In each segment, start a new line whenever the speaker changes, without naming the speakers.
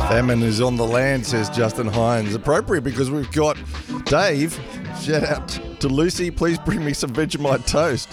Famine is on the land, says Justin Hines. Appropriate because we've got Dave. Shout out to Lucy. Please bring me some Vegemite toast.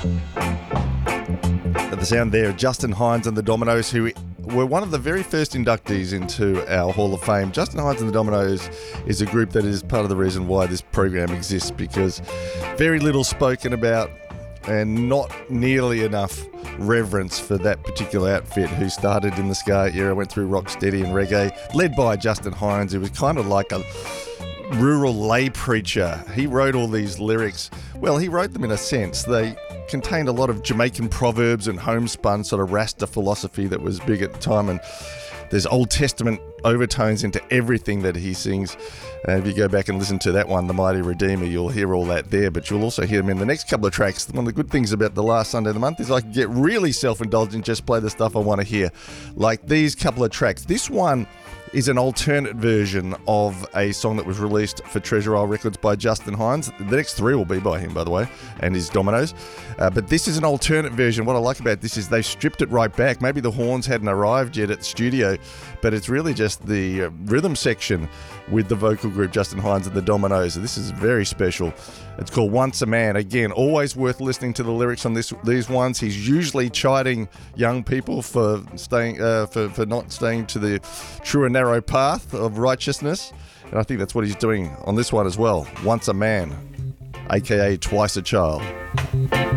At the sound there, Justin Hines and the Dominoes, who were one of the very first inductees into our Hall of Fame. Justin Hines and the Dominoes is a group that is part of the reason why this program exists, because very little spoken about and not nearly enough reverence for that particular outfit who started in the ska era, went through rocksteady and reggae, led by Justin Hines, who was kind of like a rural lay preacher. He wrote all these lyrics. Well, he wrote them in a sense. They contained a lot of Jamaican proverbs and homespun sort of Rasta philosophy that was big at the time, and there's Old Testament overtones into everything that he sings. If you go back and listen to that one, The Mighty Redeemer, you'll hear all that there, but you'll also hear them in the next couple of tracks. One of the good things about the last Sunday of the month is I can get really self-indulgent, just play the stuff I want to hear, like these couple of tracks. This one is an alternate version of a song that was released for Treasure Isle Records by Justin Hines. The next three will be by him, by the way, and his Dominoes. But this is an alternate version. What I like about this is they've stripped it right back. Maybe the horns hadn't arrived yet at the studio, but it's really just the rhythm section with the vocal group Justin Hines and the Dominoes. This is very special. It's called Once a Man. Again, always worth listening to the lyrics on these ones. He's usually chiding young people for staying for not staying to the true and narrow path of righteousness, and I think that's what he's doing on this one as well. Once a Man, aka twice a child.